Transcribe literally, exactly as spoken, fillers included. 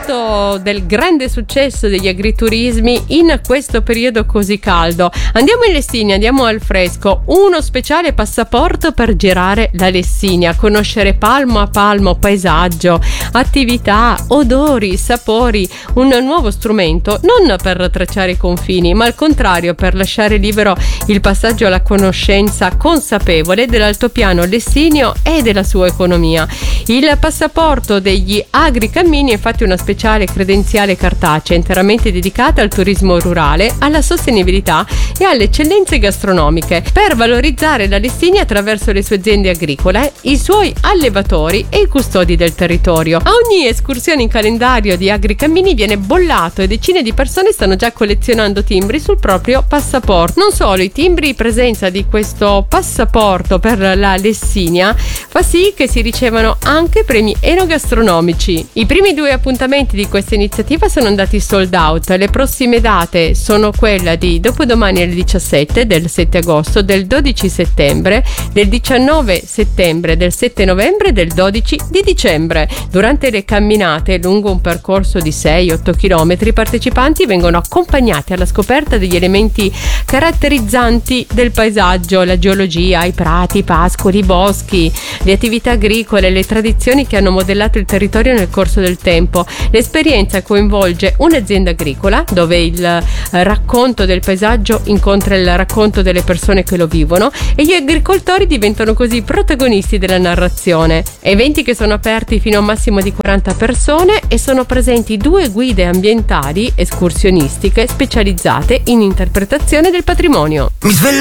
parlato del grande successo degli agriturismi in questo periodo così caldo. Andiamo in Lessinia, andiamo al fresco. Uno speciale passaporto per girare la Lessinia, conoscere palmo a palmo paesaggio, attività, odori, sapori. Un nuovo strumento non per tracciare i confini, ma al contrario per lasciare libero il passaggio alla conoscenza consapevole dell'altopiano lessinio e della sua economia. Il passaporto degli agricammini è infatti una speciale credenziale cartacea interamente dedicata al turismo rurale, alla sostenibilità e alle eccellenze gastronomiche, per valorizzare la Lessinia attraverso le sue aziende agricole, i suoi allevatori e i custodi del territorio. A ogni escursione in calendario di agricammini viene bollato e decine di persone stanno già collezionando timbri sul proprio passaporto. Non solo, i timbri in presenza di questo passaporto per la Lessinia fa sì che si ricevano anche premi enogastronomici. I primi due appuntamenti di questa iniziativa sono andati sold out. Le prossime date sono quella di dopodomani alle diciassette del sette agosto, del dodici settembre, del diciannove settembre, del sette novembre e del dodici di dicembre. Durante le camminate lungo un percorso di sei otto chilometri, i partecipanti vengono accompagnati alla scoperta degli elementi caratterizzanti del paesaggio, la geologia, i prati, i pascoli, i boschi, le attività agricole, le tradizioni che hanno modellato il territorio nel corso del tempo. L'esperienza coinvolge un'azienda agricola dove il eh, racconto del paesaggio incontra il racconto delle persone che lo vivono e gli agricoltori diventano così protagonisti della narrazione. Eventi che sono aperti fino a un massimo di quaranta persone e sono presenti due guide ambientali escursionistiche specializzate in interpretazione del patrimonio. Mi sveglio